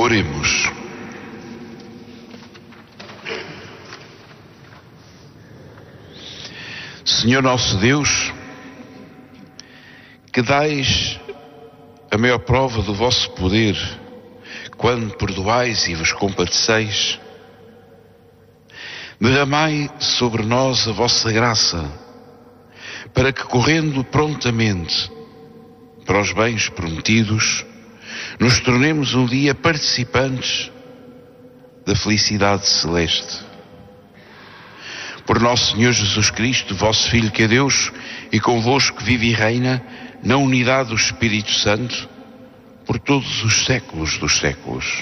Oremos. Senhor nosso Deus, que dais a maior prova do vosso poder quando perdoais e vos compadeceis, derramai sobre nós a vossa graça, para que, correndo prontamente para os bens prometidos, nos tornemos um dia participantes da felicidade celeste. Por nosso Senhor Jesus Cristo, vosso Filho, que é Deus, e convosco vive e reina, na unidade do Espírito Santo, por todos os séculos dos séculos.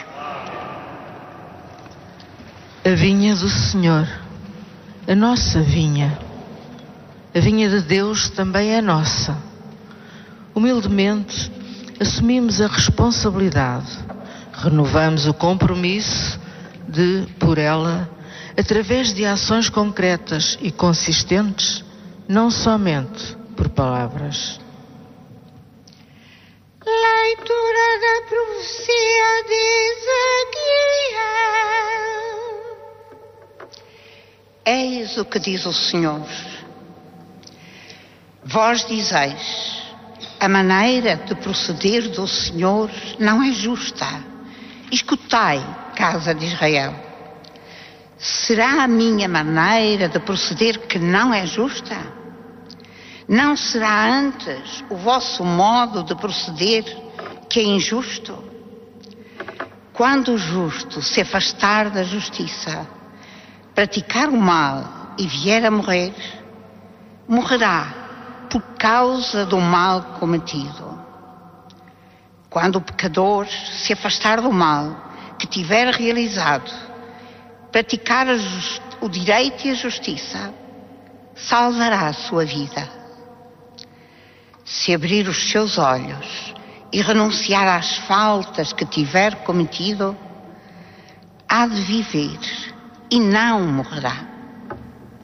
A vinha do Senhor, a nossa vinha, a vinha de Deus também é nossa. Humildemente assumimos a responsabilidade, renovamos o compromisso de, por ela, através de ações concretas e consistentes, não somente por palavras. Leitura da profecia de Ezequiel. Eis o que diz o Senhor. Vós dizeis: a maneira de proceder do Senhor não é justa. Escutai, casa de Israel. Será a minha maneira de proceder que não é justa? Não será antes o vosso modo de proceder que é injusto? Quando o justo se afastar da justiça, praticar o mal e vier a morrer, morrerá por causa do mal cometido. Quando o pecador se afastar do mal que tiver realizado, praticar o direito e a justiça, salvará a sua vida. Se abrir os seus olhos e renunciar às faltas que tiver cometido, há de viver e não morrerá.